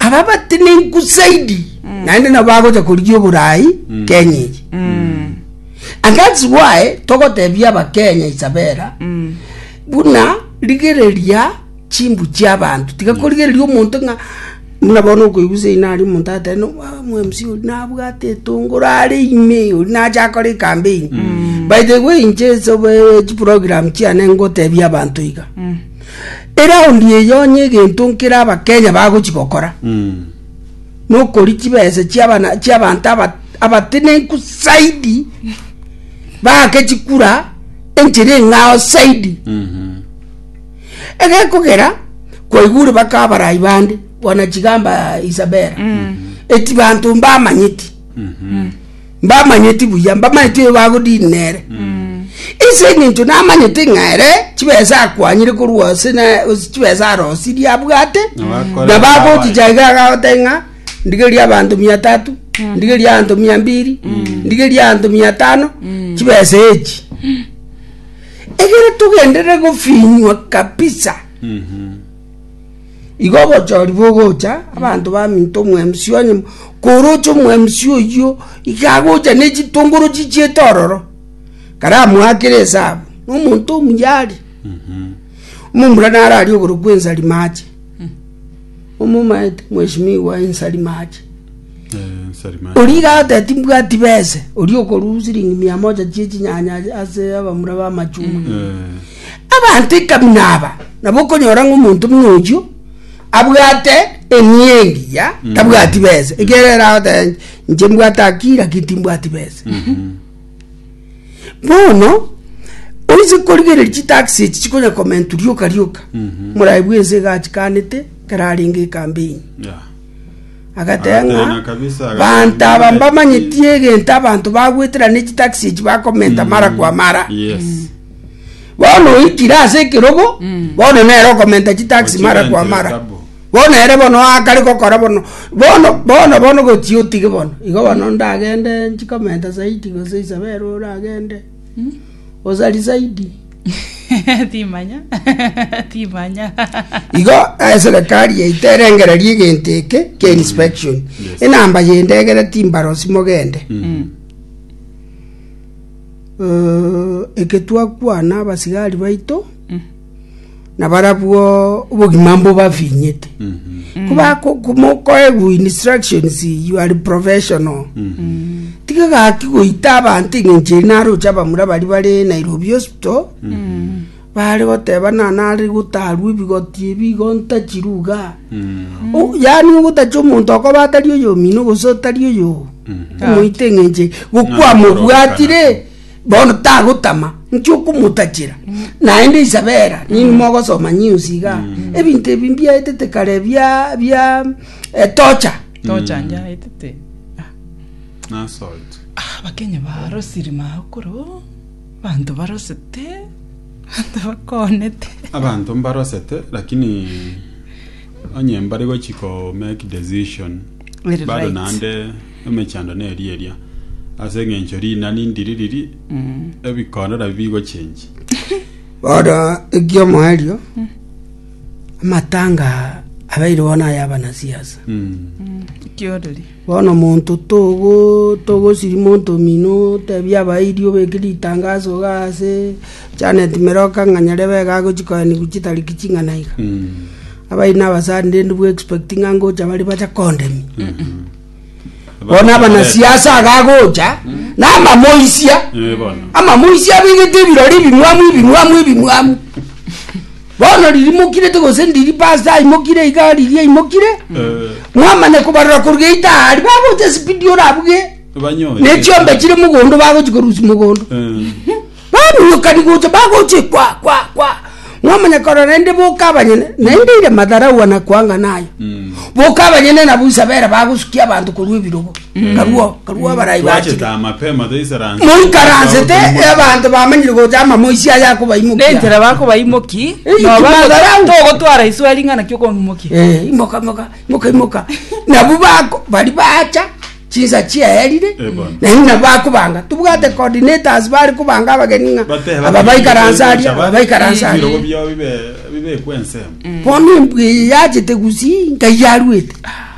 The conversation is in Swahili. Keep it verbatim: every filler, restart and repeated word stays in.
ababa tinin kusaidi naende na bago cha kuligio burai Kenya. And that's why toko tebia ba Kenya Isabera buna ligereria chimbu cy'abantu tikakoligereria umuntu nga munabona uko yuze inari umuntu ateno mu M C na bwate tungurare ime na jakore campaign by the way injezo be program cyane ngo tebia abantu iga era ondiye yonye gentunkira ba Kenya bago chikokora no kori kibese cy'abana cy'abantu abatene kusaidi ba ke chikura enjire ngao saidi ege kugera kwa iguru bakabara ibande wanachigamba Isabera eti bantu mba manyiti mba manyiti buya mba manyiti bago dinere ise nintu na manyiti ngare kibeza kwanyire kuruwase na kibeza rosi diabwate na bago tijaga gatenga ndigeri abantu mia tatu ndigeri abantu mia mbili ndigeri abantu mia tano kibeza echi egere tugendere gufinywa kabisa igobo chori bogocha abantu baminto mu M C onye korocho mu M C yo ikagocha ne chitongoro chichetororo karamu akire sabu umuntu mujari mumura narari ogurugwenza limaje umumaete mweshimiwa insalimaje Uriga tati mbwati bese uri okoruzi mia moja chichi nyanya ase abamura ba machuma abantu kamnaba naboko nyora ngumuntu mnujo abwate enyengi ya tabwati bese igerera ate nje mbwata akira kitimbwati bese bono uzi koligere chitaxi chikonya comment uriyo karyoka muraibweze gachikanete kararinge campaign agatenga banta bamba manyitie genta abantu bagwetera ne taxi ba komenta mara kwa mara yes bono ikirase kirogo bono nero komenta taxi mara kwa mara bono ere bono akari kokora bono bono bono bono go tiuti ge bono igo bono ndagende nchikomenta zaidi go sei sabero ndagende ozali zaidi timanya timanya igo serikali iterengera ligenteke ke inspection enamba yendegera timbaro simogende eh eketwa kwana basigari baito na barabwo ubugimambo bavinyete kuba kumoko egu instructions you are professional tigaga kiguita abantu nginje naro chaba muri bari bari Nairobi hospital bari goteba na nari gutarwa ibigoti bigonta chiruga o yani gutacho umuntu akobatari uyo mino gusotari uyo muite nginje gukwa mubwatire bono tagutama nchuku mutachira naende Isabera nini mogo soma news iga ebinte bimbia etete kare bya bya tocha tocha nja etete na salt ah bakenya barosiri makuru bantu barosete bantu bakonete abantu mbarosete lakini onye mbari go chiko make decision bado nande emechando ne area asenge nchori nani ndiririri ebikono da bigo change bada egyo mario matanga abairona yabana siasa kyodeli bono muntu togo togo siri muntu mino tebya bairio bekiri tangazo gase Janet Meroka nganyarebe gago chikoni kuchitali kichinga naiga abaina basande ndu expecting ango chabali bacha condemn bona bana siasa gagocha na mamoisia ama moisia bigete birori bimwamu bimwamu bimwamu bona lirimukire to sendiri pasta imokire igari rie imokire mwamane kubarura kurgeita ari bagocha speed yorabwe banyo ne chombe kire mugondo bagocha kurusi mugondo banu kadi gocha bagocha kwa kwa kwa mwamane korona ndi bokabanye nende ile madara wana kwanga nayo bokabanye na busabera bagusukia abantu kurwe birogo karuo karuo barayi bache ta mapema deisarance muri karanzete abantu bamanyire gocha amamoisia yako bayimuki nentera bako bayimoki no badara togo twara iswali ngana kyoko mumoki eh imoka moka moka imoka na bubako bali bacha chiza chia elide na ina bakubanga tubugate coordinators bali kubanga abageninga ababayi karanzali ababayi karanzali birogo byo bibe bibe kwense poni yaje tegusi ngayarwete